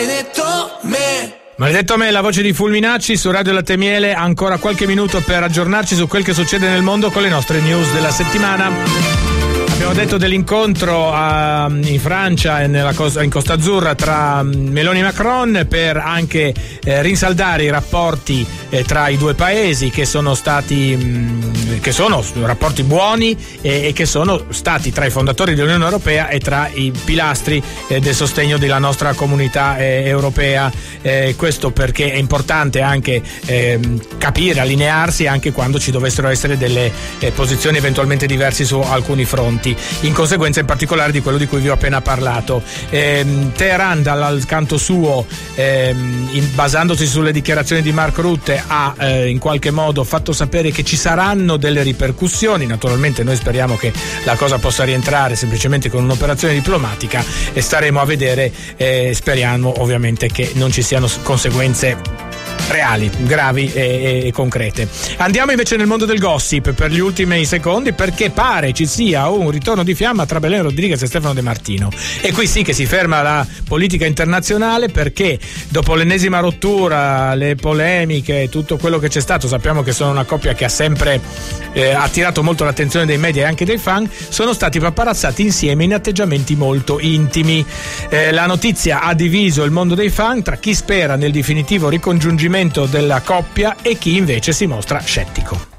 maledetto me. Maledetto me, la voce di Fulminacci su Radio Latte Miele. Ancora qualche minuto per aggiornarci su quel che succede nel mondo con le nostre news della settimana. Abbiamo detto dell'incontro in Francia e in Costa Azzurra tra Meloni e Macron per anche rinsaldare i rapporti tra i due paesi che sono rapporti buoni e che sono stati tra i fondatori dell'Unione Europea e tra i pilastri del sostegno della nostra comunità europea. Questo perché è importante anche capire, allinearsi anche quando ci dovessero essere delle posizioni eventualmente diverse su alcuni fronti, in conseguenza in particolare di quello di cui vi ho appena parlato. Teheran dal canto suo, basandosi sulle dichiarazioni di Mark Rutte, ha in qualche modo fatto sapere che ci saranno delle ripercussioni. Naturalmente noi speriamo che la cosa possa rientrare semplicemente con un'operazione diplomatica e staremo a vedere, speriamo ovviamente che non ci siano conseguenze reali, gravi e concrete. Andiamo invece nel mondo del gossip per gli ultimi secondi, perché pare ci sia un ritorno di fiamma tra Belen Rodriguez e Stefano De Martino, e qui sì che si ferma la politica internazionale, perché dopo l'ennesima rottura, le polemiche, tutto quello che c'è stato, sappiamo che sono una coppia che ha sempre attirato molto l'attenzione dei media e anche dei fan, sono stati paparazzati insieme in atteggiamenti molto intimi. La notizia ha diviso il mondo dei fan tra chi spera nel definitivo ricongiungimento della coppia e chi invece si mostra scettico.